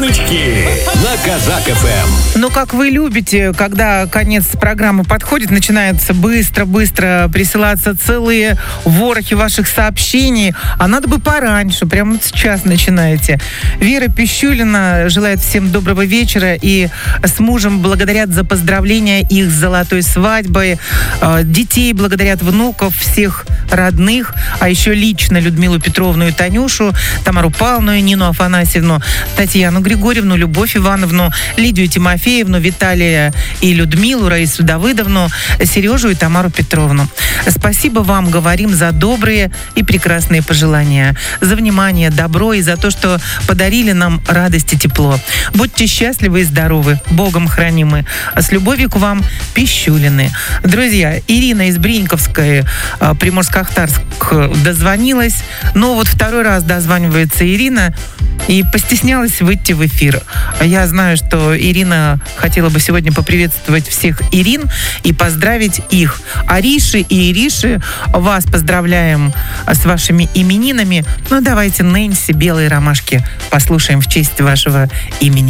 Баночки на Казак ФМ. Ну, как вы любите, когда конец программы подходит, начинается быстро-быстро присылаться целые ворохи ваших сообщений. А надо бы пораньше, прямо вот сейчас начинаете. Вера Пищулина желает всем доброго вечера и с мужем благодарят за поздравления их с золотой свадьбой. Детей благодарят, внуков, всех родных, а еще лично Людмилу Петровну и Танюшу, Тамару Павловну и Нину Афанасьевну, Татьяну Григорьевну, Любовь Ивановну, Лидию Тимофеевну, Виталия и Людмилу, Раису Давыдовну, Сережу и Тамару Петровну. Спасибо вам, говорим, за добрые и прекрасные пожелания, за внимание, добро и за то, что подарили нам радость и тепло. Будьте счастливы и здоровы, Богом хранимы. С любовью к вам, Пищулины. Друзья, Ирина из Бриньковской, Приморско-Ахтарск, дозвонилась. Но вот второй раз дозванивается Ирина и постеснялась выйти в эфир. Я знаю, что Ирина хотела бы сегодня поприветствовать всех Ирин и поздравить их. Ариши и Ириши, вас поздравляем с вашими именинами. Ну, давайте Нэнси, Белые ромашки послушаем в честь вашего имени.